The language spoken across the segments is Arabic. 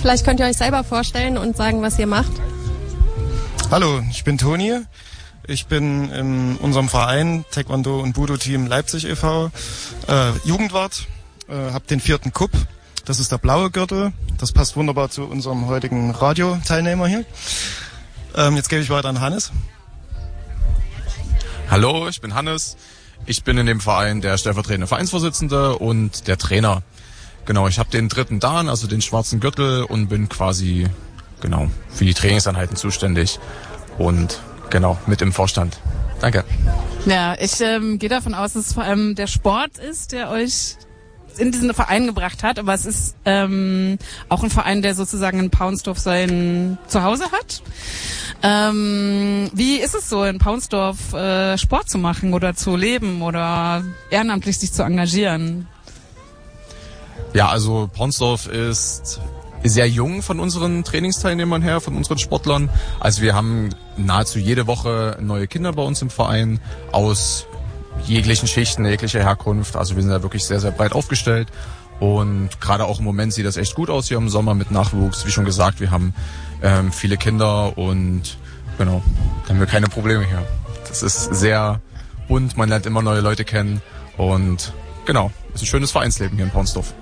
Vielleicht könnt ihr euch selber vorstellen und sagen, was ihr macht. Hallo, ich bin Toni. Ich bin in unserem Verein Taekwondo und Budo Team Leipzig e.V. Jugendwart, habe den 4. Cup. Das ist der blaue Gürtel. Das passt wunderbar zu unserem heutigen Radioteilnehmer hier. Jetzt gebe ich weiter an Hannes. Hallo, ich bin Hannes. Ich bin in dem Verein der stellvertretende Vereinsvorsitzende und der Trainer. Genau, ich habe den 3. Dan, also den schwarzen Gürtel, und bin quasi für die Trainingseinheiten zuständig und mit im Vorstand. Danke. Ja, ich gehe davon aus, dass es vor allem der Sport ist, der euch in diesen Verein gebracht hat, aber es ist auch ein Verein, der sozusagen in Paunsdorf sein Zuhause hat. Wie ist es so, in Paunsdorf Sport zu machen oder zu leben oder ehrenamtlich sich zu engagieren? Ja, also Paunsdorf ist sehr jung von unseren Trainingsteilnehmern her, von unseren Sportlern. Also wir haben nahezu jede Woche neue Kinder bei uns im Verein aus jeglichen Schichten, jeglicher Herkunft. Also wir sind da wirklich sehr, sehr breit aufgestellt. Und gerade auch im Moment sieht das echt gut aus hier im Sommer mit Nachwuchs. Wie schon gesagt, wir haben viele Kinder und da haben wir keine Probleme hier. Das ist sehr bunt, man lernt immer neue Leute kennen und ist ein schönes Vereinsleben hier in Paunsdorf.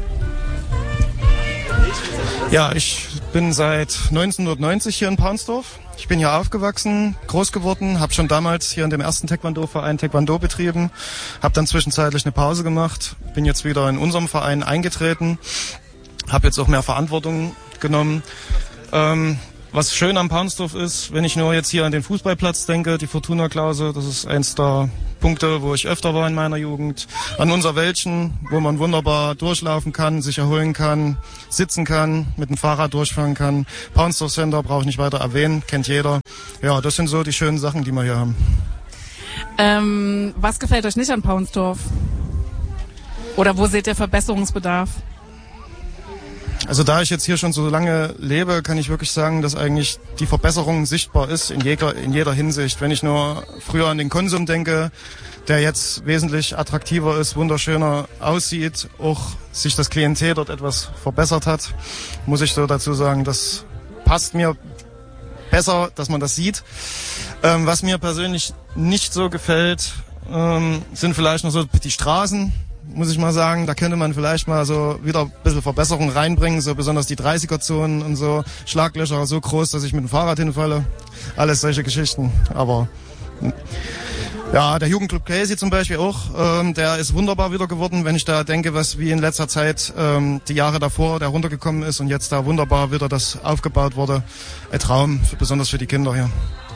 Ja, ich bin seit 1990 hier in Paunsdorf. Ich bin hier aufgewachsen, groß geworden, habe schon damals hier in dem ersten Taekwondo-Verein Taekwondo betrieben, habe dann zwischenzeitlich eine Pause gemacht, bin jetzt wieder in unserem Verein eingetreten, habe jetzt auch mehr Verantwortung genommen. Was schön am Paunsdorf ist, wenn ich nur jetzt hier an den Fußballplatz denke, die Fortuna Klause, das ist eins der Punkte, wo ich öfter war in meiner Jugend. An unser Wäldchen, wo man wunderbar durchlaufen kann, sich erholen kann, sitzen kann, mit dem Fahrrad durchfahren kann. Paunsdorf Center brauche ich nicht weiter erwähnen, kennt jeder. Ja, das sind so die schönen Sachen, die wir hier haben. Was gefällt euch nicht an Paunsdorf? Oder wo seht ihr Verbesserungsbedarf? Also da ich jetzt hier schon so lange lebe, kann ich wirklich sagen, dass eigentlich die Verbesserung sichtbar ist in jeder Hinsicht. Wenn ich nur früher an den Konsum denke, der jetzt wesentlich attraktiver ist, wunderschöner aussieht, auch sich das Klientel dort etwas verbessert hat, muss ich so dazu sagen, das passt mir besser, dass man das sieht. Was mir persönlich nicht so gefällt, sind vielleicht noch so die Straßen. Muss ich mal sagen, da könnte man vielleicht mal so wieder ein bisschen Verbesserung reinbringen, so besonders die 30er-Zonen und so, Schlaglöcher so groß, dass ich mit dem Fahrrad hinfalle, alles solche Geschichten, aber ja, der Jugendclub Casey zum Beispiel auch, der ist wunderbar wieder geworden, wenn ich da denke, wie in letzter Zeit die Jahre davor der runtergekommen ist und jetzt da wunderbar wieder das aufgebaut wurde, ein Traum, besonders für die Kinder hier.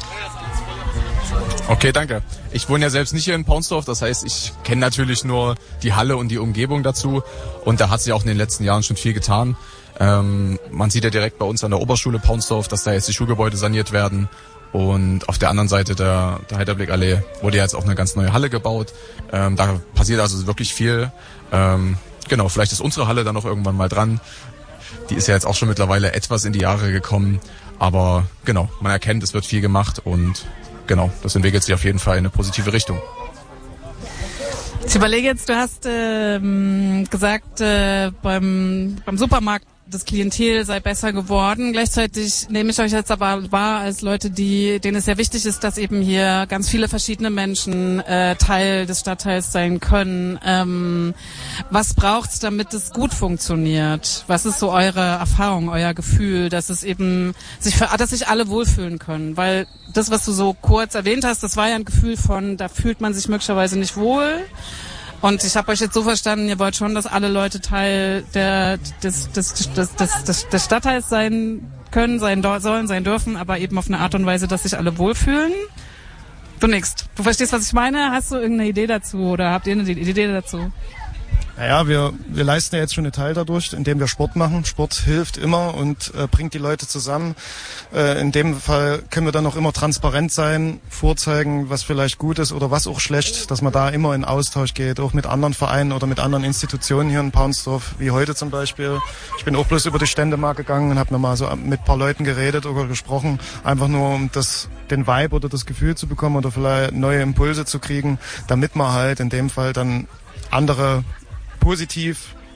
Okay, danke. Ich wohne ja selbst nicht hier in Paunsdorf, das heißt, ich kenne natürlich nur die Halle und die Umgebung dazu und da hat sich auch in den letzten Jahren schon viel getan. Man sieht ja direkt bei uns an der Oberschule Paunsdorf, dass da jetzt die Schulgebäude saniert werden und auf der anderen Seite der Heiterblick-Allee wurde jetzt auch eine ganz neue Halle gebaut. Da passiert also wirklich viel. Vielleicht ist unsere Halle dann auch irgendwann mal dran. Die ist ja jetzt auch schon mittlerweile etwas in die Jahre gekommen, aber man erkennt, es wird viel gemacht und das entwickelt sich auf jeden Fall in eine positive Richtung. Ich überlege jetzt, du hast gesagt, beim Supermarkt das Klientel sei besser geworden. Gleichzeitig nehme ich euch jetzt aber wahr als Leute, denen es sehr wichtig ist, dass eben hier ganz viele verschiedene Menschen Teil des Stadtteils sein können. Was braucht's, damit es gut funktioniert? Was ist so eure Erfahrung, euer Gefühl, dass es eben dass sich alle wohlfühlen können? Weil das, was du so kurz erwähnt hast, das war ja ein Gefühl von, da fühlt man sich möglicherweise nicht wohl. Und ich habe euch jetzt so verstanden, ihr wollt schon, dass alle Leute Teil des Stadtteils sein können, sein dürfen, aber eben auf eine Art und Weise, dass sich alle wohlfühlen. Du nix. Du verstehst, was ich meine? Hast du irgendeine Idee dazu oder habt ihr eine Idee dazu? Naja, wir leisten ja jetzt schon einen Teil dadurch, indem wir Sport machen. Sport hilft immer und bringt die Leute zusammen. In dem Fall können wir dann auch immer transparent sein, vorzeigen, was vielleicht gut ist oder was auch schlecht, dass man da immer in Austausch geht, auch mit anderen Vereinen oder mit anderen Institutionen hier in Paunsdorf, wie heute zum Beispiel. Ich bin auch bloß über die Stände mal gegangen und habe nochmal so mit ein paar Leuten geredet oder gesprochen, einfach nur um den Vibe oder das Gefühl zu bekommen oder vielleicht neue Impulse zu kriegen, damit man halt in dem Fall dann andere positiv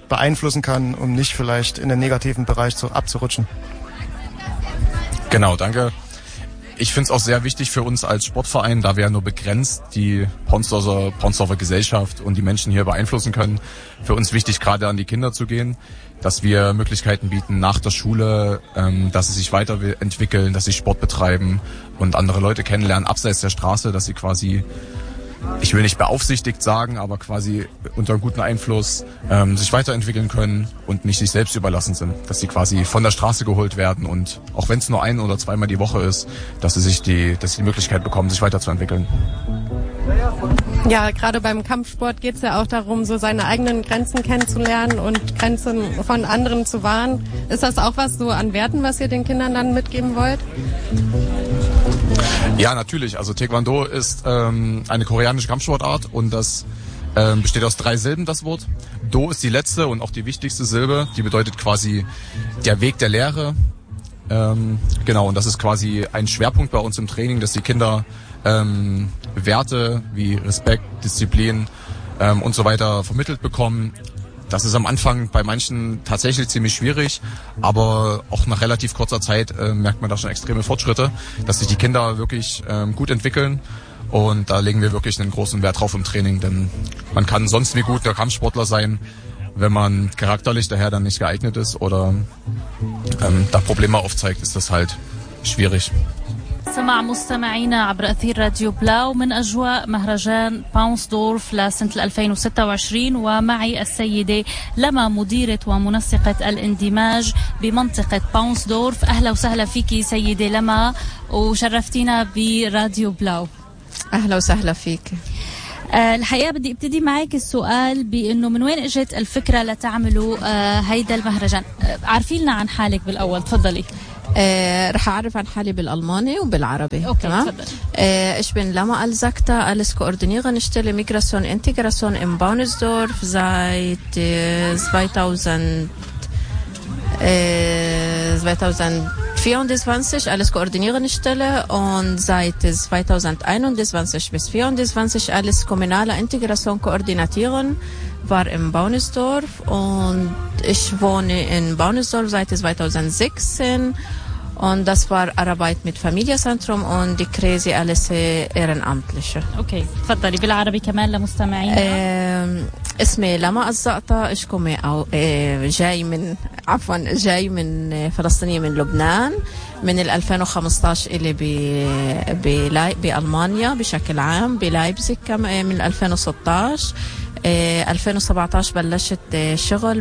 beeinflussen kann, um nicht vielleicht in den negativen Bereich abzurutschen. Genau, danke. Ich finde es auch sehr wichtig für uns als Sportverein, da wir ja nur begrenzt die Paunsdorfer Gesellschaft und die Menschen hier beeinflussen können. Für uns wichtig, gerade an die Kinder zu gehen, dass wir Möglichkeiten bieten nach der Schule, dass sie sich weiterentwickeln, dass sie Sport betreiben und andere Leute kennenlernen, abseits der Straße, dass sie quasi, ich will nicht beaufsichtigt sagen, aber quasi unter einem guten Einfluss sich weiterentwickeln können und nicht sich selbst überlassen sind. Dass sie quasi von der Straße geholt werden und auch wenn es nur 1- oder zweimal die Woche ist, dass sie die Möglichkeit bekommen, sich weiterzuentwickeln. Ja, gerade beim Kampfsport geht es ja auch darum, so seine eigenen Grenzen kennenzulernen und Grenzen von anderen zu wahren. Ist das auch was so an Werten, was ihr den Kindern dann mitgeben wollt? Ja, natürlich. Also Taekwondo ist eine koreanische Kampfsportart und das besteht aus 3 Silben, das Wort. Do ist die letzte und auch die wichtigste Silbe. Die bedeutet quasi der Weg der Lehre. Genau, und das ist quasi ein Schwerpunkt bei uns im Training, dass die Kinder Werte wie Respekt, Disziplin und so weiter vermittelt bekommen. Das ist am Anfang bei manchen tatsächlich ziemlich schwierig, aber auch nach relativ kurzer Zeit merkt man da schon extreme Fortschritte, dass sich die Kinder wirklich gut entwickeln und da legen wir wirklich einen großen Wert drauf im Training, denn man kann sonst wie gut der Kampfsportler sein, wenn man charakterlich daher dann nicht geeignet ist oder da Probleme aufzeigt, ist das halt schwierig. سمع مستمعينا عبر أثير راديو بلاو من أجواء مهرجان باونسدورف لسنة 2026 ومعي السيدة لما مديرة ومنسقة الاندماج بمنطقة باونسدورف. أهلا وسهلا فيكي سيدة لما وشرفتينا براديو بلاو. أهلا وسهلا فيك. الحقيقة بدي ابتدي معك السؤال بأنه من وين اجت الفكرة لتعملوا هيدا المهرجان. عارفين لنا عن حالك بالأول، تفضلي. رح أعرف عن حالي بالألماني وبالعربي. تمام. Ich bin Lama Alzakta, alles koordinieren Stelle Migration Integration in Baunsdorf seit 2024, alles koordinieren Stelle und seit 2021 bis 2024 alles kommunale Integration koordinieren war in Baunsdorf und ich wohne in Baunsdorf seit 2016 und das war Arbeit mit Familienzentrum und die Kräse alles ehrenamtliche. Okay, تفضلي بالعربي كمان لمستمعينا. اسمي لما الزقطة اشكمي او جاي من فلسطينية من لبنان من 2015 اللي بألمانيا بشكل عام بلايبزيج من 2016 2017 بلشت شغل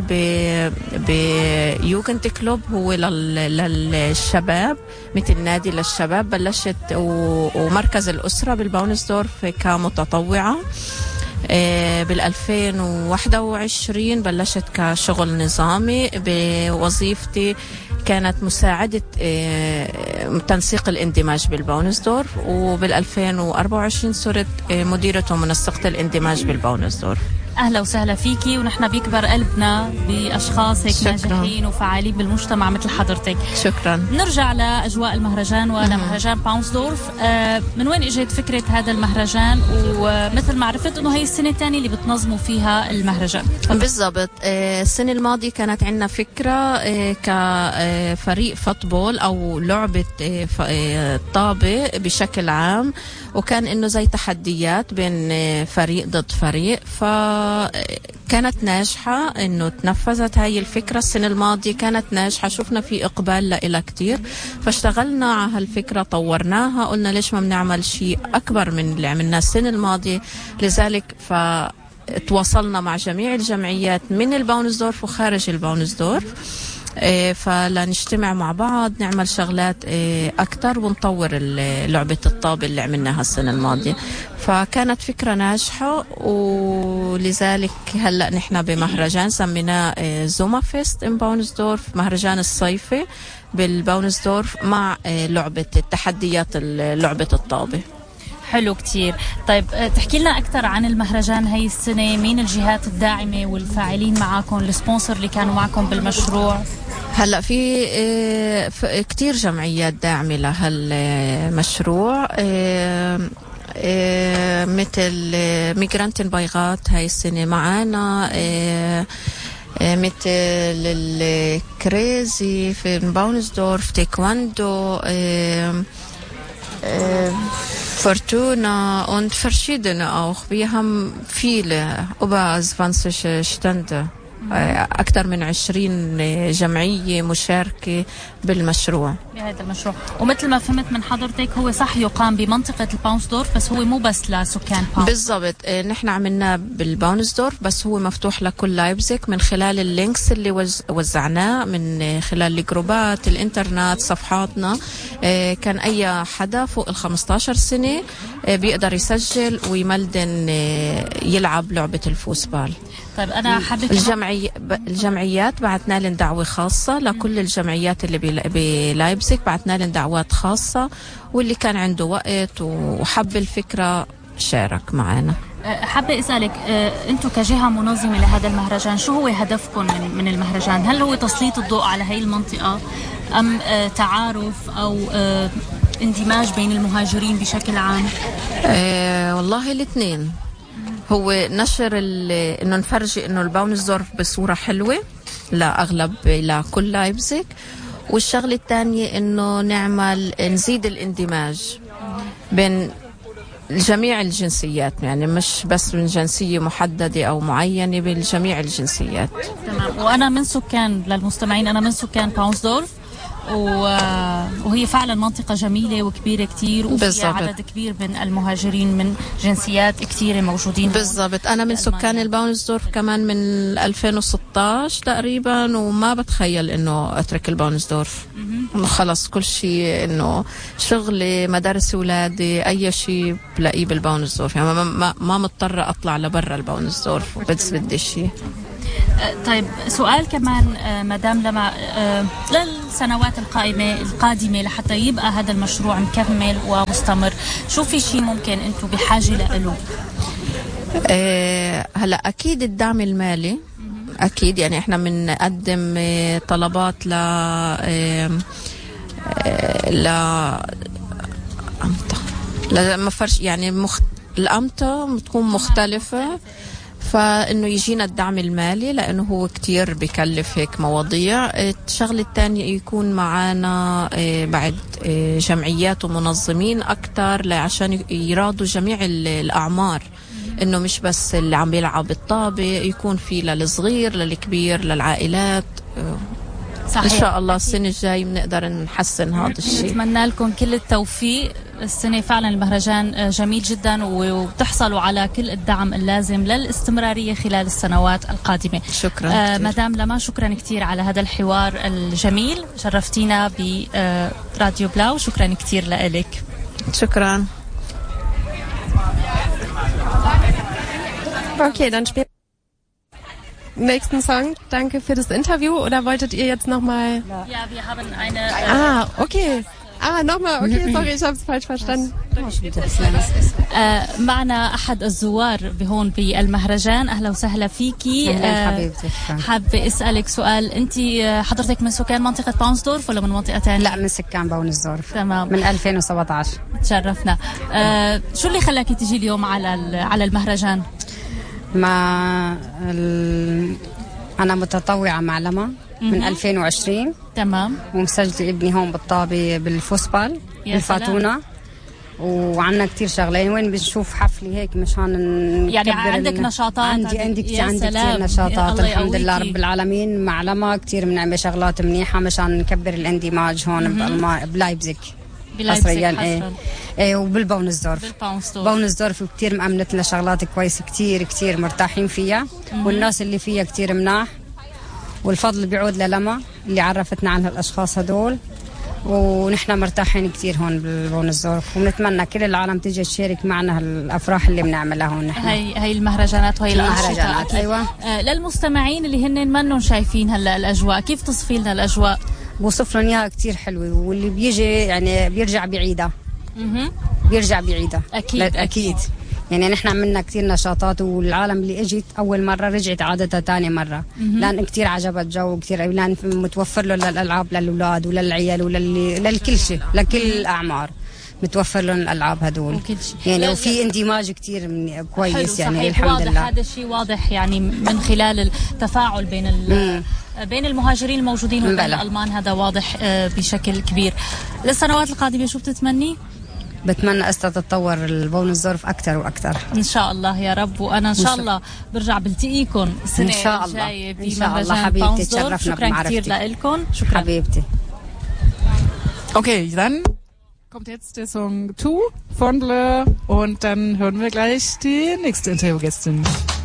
بيوجنت كلوب هو للشباب مثل نادي للشباب بلشت ومركز الأسرة بالباونسدورف كمتطوعة بال 2021 بلشت كشغل نظامي بوظيفتي كانت مساعدة تنسيق الاندماج بالباونسدورف وبال 2024 صرت مديرة ومنسقة الاندماج بالباونسدورف. أهلا وسهلا فيكي ونحن بيكبر قلبنا بأشخاص هيك ناجحين وفعالين بالمجتمع مثل حضرتك. شكرا. نرجع لأجواء المهرجان ولمهرجان باونسدورف. من وين اجت فكرة هذا المهرجان ومثل ما عرفت انه هي السنة الثانية اللي بتنظموا فيها المهرجان؟ بالضبط. السنة الماضية كانت عندنا فكرة كفريق فوتبول او لعبة طابة بشكل عام وكان انه زي تحديات بين فريق ضد فريق فكانت ناجحة انه تنفذت هاي الفكرة السنة الماضية كانت ناجحة شفنا في اقبال لها كتير فاشتغلنا على هالفكرة طورناها قلنا ليش ما بنعمل شيء اكبر من اللي عملناه السنة الماضية لذلك تواصلنا مع جميع الجمعيات من الباونسدورف وخارج الباونسدورف فلنجتمع مع بعض نعمل شغلات أكتر ونطور لعبة الطابة اللي عملناها السنة الماضية فكانت فكرة ناجحة ولذلك هلأ نحن بمهرجان سميناه زوما فيست in باونسدورف مهرجان الصيفي بالباونسدورف مع لعبة التحديات لعبة الطابة. حلو كتير. طيب تحكي لنا أكثر عن المهرجان هاي السنة مين الجهات الداعمة والفاعلين معاكم السبونسر اللي كانوا معكم بالمشروع؟ هلأ في كتير جمعيات داعمة لهالمشروع مثل ميغرانتين بايغات هاي السنة معانا مثل الكريزي في باونسدورف، تايكواندو، Fortuna und verschiedene auch. Wir haben viele, über 20 Stände. أكثر من 20 جمعية مشاركة بالمشروع. بهذا المشروع. ومثل ما فهمت من حضرتك هو صح يقام بمنطقة الباونسدورف، بس هو مو بس لسكان باونس. بالضبط، نحن عملنا بالباونسدورف، بس هو مفتوح لكل لايبزيك من خلال اللينكس اللي وزعناه من خلال الجروبات، الانترنت، صفحاتنا. كان أي حدا فوق 15 سنة بيقدر يسجل ويملدن يلعب لعبة الفوسبال. طيب أنا حابة الجمعيات بعتنا لهم دعوة خاصة لكل الجمعيات اللي بلايبزيك، بعتنا لهم دعوات خاصة، واللي كان عنده وقت وحب الفكرة شارك معنا. حابة أسألك، أنتم كجهة منظمة لهذا المهرجان شو هو هدفكم من المهرجان؟ هل هو تسليط الضوء على هاي المنطقة أم تعارف أو اندماج بين المهاجرين بشكل عام؟ والله الاثنين. هو نشر انه نفرجي انه الباونسدورف بصورة حلوة لأغلب لكل لايبزيك، والشغلة الثانية انه نزيد الاندماج بين جميع الجنسيات، يعني مش بس من جنسية محددة أو معينة، بالجميع الجنسيات. تمام. وأنا من سكان للمستمعين، أنا من سكان باونسدورف، وهي فعلا منطقة جميلة وكبيرة كتير، وفيها عدد كبير من المهاجرين من جنسيات كتيرة موجودين. بالضبط. أنا من سكان الباونسدورف كمان من 2016 تقريبا، وما بتخيل إنه أترك الباونسدورف. خلص كل شيء، إنه شغلي، مدارس أولادي، أي شيء بلاقيه بالباونسدورف، يعني ما مضطرة أطلع لبرا الباونسدورف بس بدي شيء. طيب سؤال كمان مدام لما للسنوات القادمة لحتى يبقى هذا المشروع مكمل ومستمر، شو في شيء ممكن أنتم بحاجة له؟ هلا أكيد الدعم المالي، أكيد. يعني إحنا بنقدم طلبات مفرش، يعني الأمتة بتكون مختلفة، فإنه يجينا الدعم المالي لأنه هو كتير بيكلف هيك مواضيع. الشغلة الثانية يكون معنا بعد جمعيات ومنظمين أكتر عشان يرادوا جميع الأعمار، إنه مش بس اللي عم بيلعب الطابة، يكون في للصغير للكبير للعائلات. صحيح. إن شاء الله السنة الجاي بنقدر نحسن هذا الشيء. نتمنى لكم كل التوفيق. السنة فعلا المهرجان جميل جدا، وبتحصلوا على كل الدعم اللازم للاستمرارية خلال السنوات القادمة. شكرا. مدام لما، شكرا كتير على هذا الحوار الجميل، شرفتينا براديو بلاو. شكرا كتير لك. شكرا. Okay, dann spielen wir nächsten Song. Danke für das Interview. Oder wolltet ihr jetzt nochmal? Ja, wir haben eine... Okay. nochmal. Okay, sorry, ich habe es falsch verstanden. معنا أحد الزوار بهون بالمهرجان. أهلا وسهلا فيكي. حبيبتي. حابة أسألك سؤال، أنت حضرتك من سكان منطقة باونسدورف ولا من منطقة تانية؟ لا، من سكان باونسدورف. تمام. من 2017. تشرفنا. شو اللي خلاكي تجي اليوم على المهرجان؟ أنا متطوعة مع لما من 2020. تمام. ومسجلة ابني هون بالطابة بالفوسبال بالفاتونة، وعنا كتير شغلين وين بنشوف حفلة هيك مشان يعني عندك نشاطات؟ عندي كتير نشاطات الحمد لله رب العالمين. مع لما كتير بنعمل شغلات منيحة مشان نكبر الاندماج هون بلايبزيك حصريا. وبالباونسدورف. باونسدورف كتير مأمنت لنا شغلات كويسة، كتير مرتاحين فيها، والناس اللي فيها كتير مناح، والفضل بيعود للما اللي عرفتنا عن هالأشخاص هدول، ونحن مرتاحين كتير هون بالباونسدورف، ونتمنى كل العالم تيجي تشارك معنا هالأفراح اللي بنعملها هون. نحن هي المهرجانات وهي المهرجانات. أيوة. للمستمعين اللي هن منهم شايفين هلا الأجواء، كيف تصفي لنا الأجواء؟ بوصف لهم إياها كتير حلوة، واللي بيجي يعني بيرجع بعيدة. أكيد. يعني نحن عملنا كتير نشاطات، والعالم اللي اجت أول مرة رجعت عادتها تاني مرة، لأن كتير عجبت جو كتير، لأن متوفر له للألعاب للأولاد وللعيال وللكل شيء، لكل الأعمار. متوفر لهم الالعاب هدول يعني وفي اندماج كتير كويس يعني الحمد لله. هذا الشيء واضح يعني من خلال التفاعل بين المهاجرين الموجودين وبين الالمان، هذا واضح بشكل كبير. للسنوات القادمه شو بتتمني؟ بتمنى تتطور البونس ظرف اكثر واكثر ان شاء الله يا رب. وانا ان شاء الله برجع بلتقيكم السنه الجايه بمهرجان حبيبتي، تشرفنا بمعرفتك. شكرا كثير لكم. شكرا حبيبتي. Okay, dann kommt jetzt der Song 2 von Blur und dann hören wir gleich die nächste Interviewgästin.